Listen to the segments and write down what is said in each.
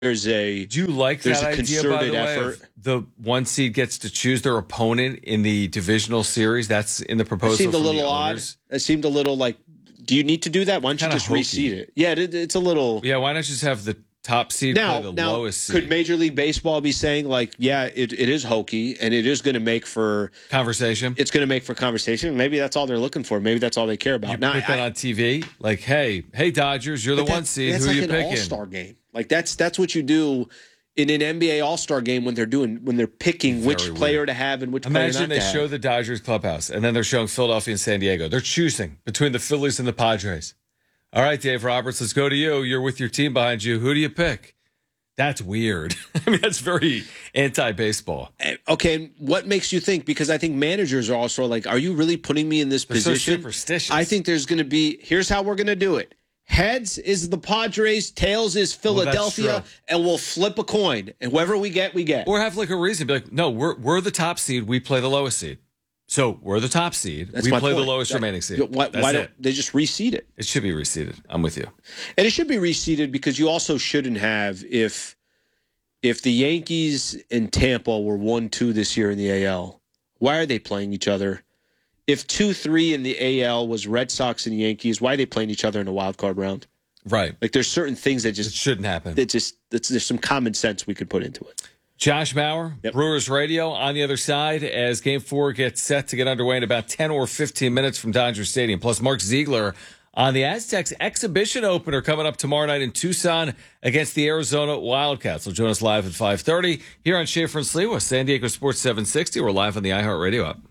there's a Do you like there's that a idea, by concerted the way, effort. of the one seed gets to choose their opponent in the divisional series? That's in the proposal. It seemed a from little the odd. owners. It seemed a little like, do you need to do that? Why don't you Kinda just hokey. reseed it? Yeah, it's a little. Yeah, why not just have the top seed play the Now, lowest seed? could Major League Baseball be saying like, yeah, it is hokey and it is going to make for Conversation. It's going to make for conversation. Maybe that's all they're looking for. Maybe that's all they care about. You Now, put that on TV, like, hey, Dodgers, you're the one seed. That's Who like you an picking? all-star game. Like that's what you do in an NBA All-Star game when they're picking which Very player weird. to have and which player Imagine not they to have. show the Dodgers clubhouse, and then they're showing Philadelphia and San Diego. They're choosing between the Phillies and the Padres. All right, Dave Roberts, let's go to you. You're with your team behind you. Who do you pick? That's weird. I mean, that's very anti-baseball. Okay, and what makes you think? Because I think managers are also like, are you really putting me in this They're so position? superstitious. I think there's going to be, here's how we're going to do it. Heads is the Padres, tails is Philadelphia, true. and we'll flip a coin. And whoever we get, we get. Or have like a reason. Be like, no, we're the top seed. We play the lowest seed. So we're the top seed. That's we my play point. the lowest remaining seed. Why That's don't it. they just reseed it? It should be reseeded. I'm with you. And it should be reseeded because you also shouldn't have if the Yankees and Tampa were 1-2 this year in the AL, why are they playing each other? If 2-3 in the AL was Red Sox and Yankees, why are they playing each other in a wild card round? Right. Like there's certain things that It just shouldn't happen. there's some common sense we could put into it. Josh Mauer, Yep. Brewers Radio on the other side as Game 4 gets set to get underway in about 10 or 15 minutes from Dodger Stadium. Plus Mark Ziegler on the Aztecs exhibition opener coming up tomorrow night in Tucson against the Arizona Wildcats. They'll join us live at 5:30 here on Schaefer and Sliwa, San Diego Sports 760. We're live on the iHeartRadio app.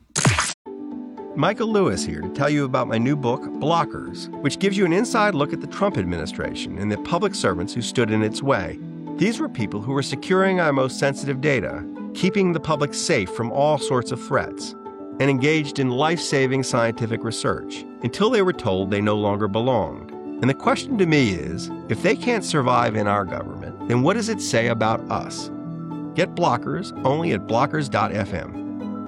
Michael Lewis here to tell you about my new book, Blockers, which gives you an inside look at the Trump administration and the public servants who stood in its way. These were people who were securing our most sensitive data, keeping the public safe from all sorts of threats, and engaged in life-saving scientific research until they were told they no longer belonged. And the question to me is, if they can't survive in our government, then what does it say about us? Get Blockers only at blockers.fm.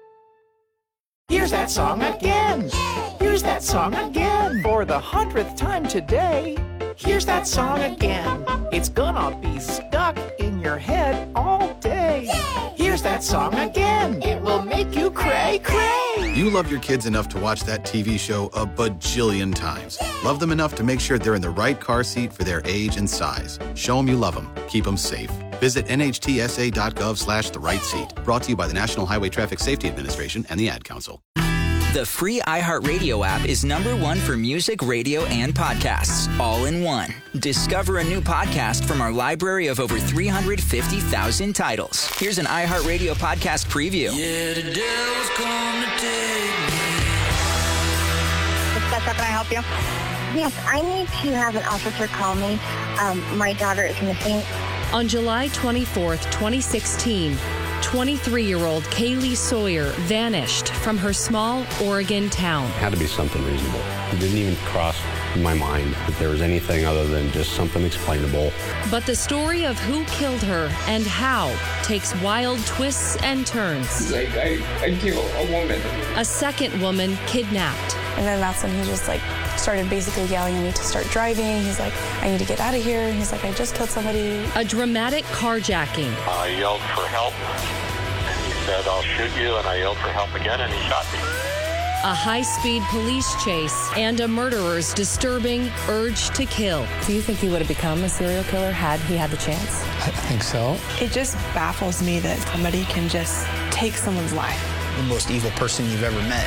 Here's that song again. Here's that song again. For the 100th time today. Here's that song again. It's gonna be stuck in your head all day. Here's that song again. It will make you cray, cray. You love your kids enough to watch that TV show a bajillion times. Love them enough to make sure they're in the right car seat for their age and size. Show them you love them. Keep them safe. Visit nhtsa.gov/the right seat. Brought to you by the National Highway Traffic Safety Administration and the Ad Council. The free iHeartRadio app is #1 for music, radio, and podcasts, all in one. Discover a new podcast from our library of over 350,000 titles. Here's an iHeartRadio podcast preview. Yeah, the devil's come to take me. Can I help you? Yes, I need to have an officer call me. My daughter is missing. On July 24th, 2016, 23-year-old Kaylee Sawyer vanished from her small Oregon town. It had to be something reasonable. It didn't even cross my mind that there was anything other than just something explainable. But the story of who killed her and how takes wild twists and turns. Like, I killed a woman. A second woman kidnapped. And then that's when he just started basically yelling at me to start driving. He's like, I need to get out of here. And he's like, I just killed somebody. A dramatic carjacking. I yelled for help, and he said, I'll shoot you, and I yelled for help again, and he shot me. A high-speed police chase and a murderer's disturbing urge to kill. Do you think he would have become a serial killer had he had the chance? I think so. It just baffles me that somebody can just take someone's life. The most evil person you've ever met.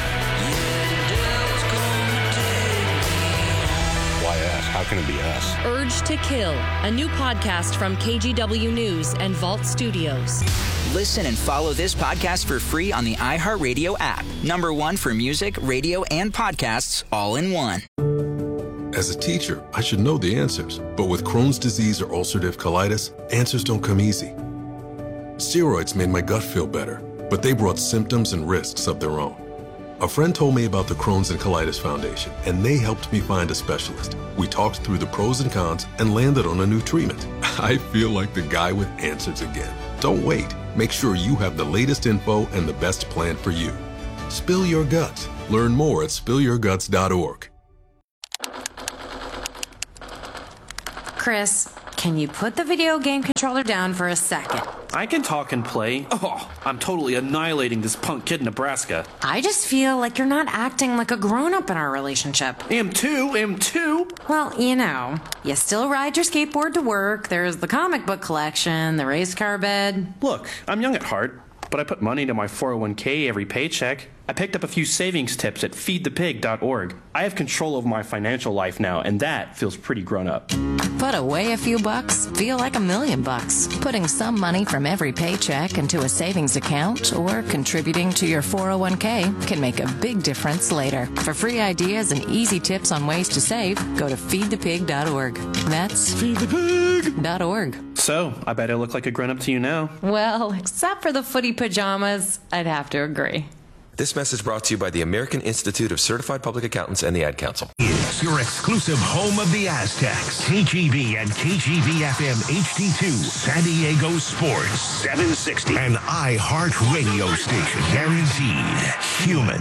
Why us? How can it be us? Urge to Kill, a new podcast from KGW News and Vault Studios. Listen and follow this podcast for free on the iHeartRadio app. #1 for music, radio, and podcasts, all in one. As a teacher, I should know the answers. But with Crohn's disease or ulcerative colitis, answers don't come easy. Steroids made my gut feel better, but they brought symptoms and risks of their own. A friend told me about the Crohn's and Colitis Foundation, and they helped me find a specialist. We talked through the pros and cons and landed on a new treatment. I feel like the guy with answers again. Don't wait. Make sure you have the latest info and the best plan for you. Spill your guts. Learn more at spillyourguts.org. Chris, can you put the video game controller down for a second? I can talk and play. Oh, I'm totally annihilating this punk kid in Nebraska. I just feel like you're not acting like a grown-up in our relationship. Am too. Well, you still ride your skateboard to work. There's the comic book collection, the race car bed. Look, I'm young at heart, but I put money into my 401k every paycheck. I picked up a few savings tips at feedthepig.org. I have control over my financial life now, and that feels pretty grown up. Put away a few bucks, feel like $1 million. Putting some money from every paycheck into a savings account or contributing to your 401k can make a big difference later. For free ideas and easy tips on ways to save, go to feedthepig.org. That's feedthepig.org. So, I bet I look like a grown-up to you now. Well, except for the footy pajamas, I'd have to agree. This message brought to you by the American Institute of Certified Public Accountants and the Ad Council. It's your exclusive home of the Aztecs. KGB and KGB-FM HD2, San Diego Sports 760. An iHeart radio station. Guaranteed human.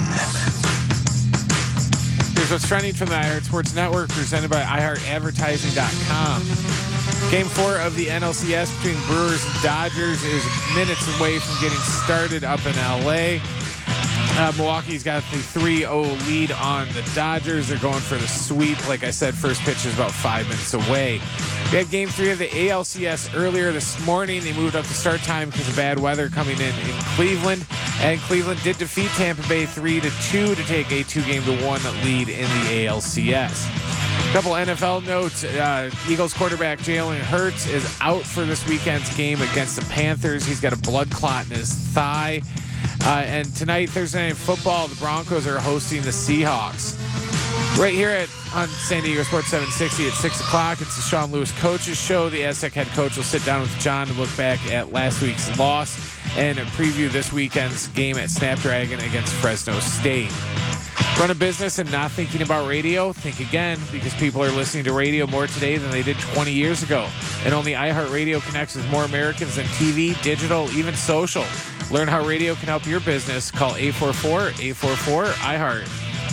Here's what's trending from the iHeart Sports Network, presented by iHeartAdvertising.com. Game 4 of the NLCS between Brewers and Dodgers is minutes away from getting started up in L.A. Milwaukee's got the 3-0 lead on the Dodgers. They're going for the sweep. Like I said, first pitch is about 5 minutes away. We had Game 3 of the ALCS earlier this morning. They moved up the start time because of bad weather coming in Cleveland. And Cleveland did defeat Tampa Bay 3-2 to take a 2-1 lead in the ALCS. A couple NFL notes. Eagles quarterback Jalen Hurts is out for this weekend's game against the Panthers. He's got a blood clot in his thigh. And tonight, Thursday Night Football, the Broncos are hosting the Seahawks. Right here on San Diego Sports 760 at 6 o'clock, it's the Sean Lewis Coaches Show. The Aztec head coach will sit down with John to look back at last week's loss and preview this weekend's game at Snapdragon against Fresno State. Run a business and not thinking about radio? Think again, because people are listening to radio more today than they did 20 years ago. And only iHeartRadio connects with more Americans than TV, digital, even social. Learn how radio can help your business. Call 844-844-iHeart.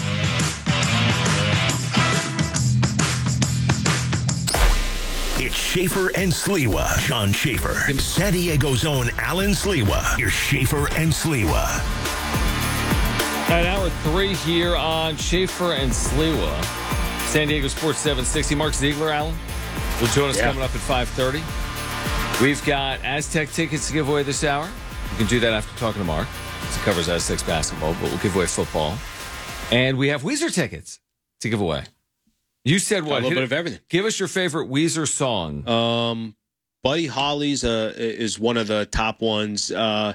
It's Schaefer and Sliwa. John Schaefer. San Diego's own Alan Sliwa. Here's Schaefer and Sliwa. At hour 3 here on Schaefer and Sliwa. San Diego Sports 760. Mark Ziegler, Alan, will join us coming up at 5:30. We've got Aztec tickets to give away this hour. You can do that after talking to Mark. It covers Aztecs basketball, but we'll give away football. And we have Weezer tickets to give away. You said what? A little bit of everything. Give us your favorite Weezer song. Buddy Holly's is one of the top ones.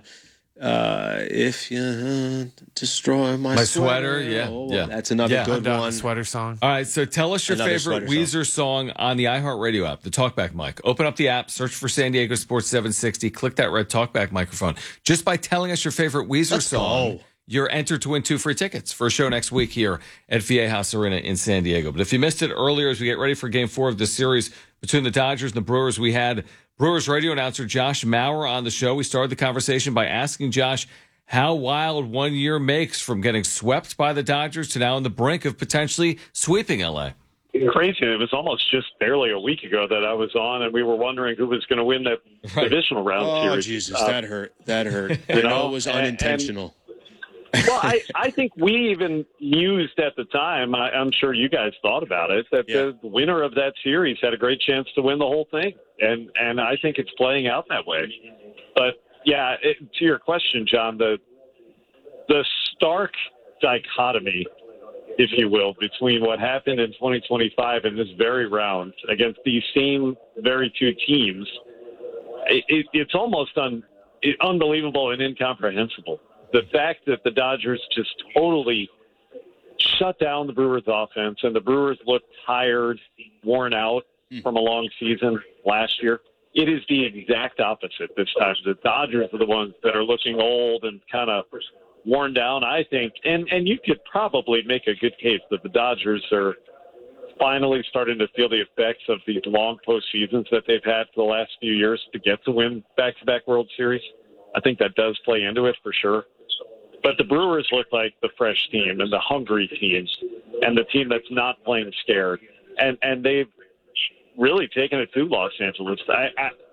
If you destroy my sweater. Yeah. That's another good one. Sweater song. All right, so tell us your favorite Weezer song on the iHeartRadio app, the TalkBack mic. Open up the app, search for San Diego Sports 760, click that red TalkBack microphone. Just by telling us your favorite Weezer song, you're entered to win 2 free tickets for a show next week here at VA House Arena in San Diego. But if you missed it earlier, as we get ready for Game 4 of this series between the Dodgers and the Brewers, we had Brewers radio announcer Josh Mauer on the show. We started the conversation by asking Josh how wild 1 year makes from getting swept by the Dodgers to now on the brink of potentially sweeping L.A. Crazy. It was almost just barely a week ago that I was on, and we were wondering who was going to win that divisional round series. Oh, Jesus, that hurt. That hurt. You know, it was unintentional. Well, I think we even mused at the time, I'm sure you guys thought about it, that the winner of that series had a great chance to win the whole thing. And I think it's playing out that way. But, yeah, to your question, John, the stark dichotomy, if you will, between what happened in 2025 and this very round against these same very two teams, it's almost unbelievable and incomprehensible. The fact that the Dodgers just totally shut down the Brewers' offense and the Brewers looked tired, worn out from a long season last year. It is the exact opposite this time. The Dodgers are the ones that are looking old and kind of worn down, I think. And you could probably make a good case that the Dodgers are finally starting to feel the effects of these long postseasons that they've had for the last few years to get to win back-to-back World Series. I think that does play into it for sure. But the Brewers look like the fresh team and the hungry team and the team that's not playing scared. And they've really taken it to Los Angeles.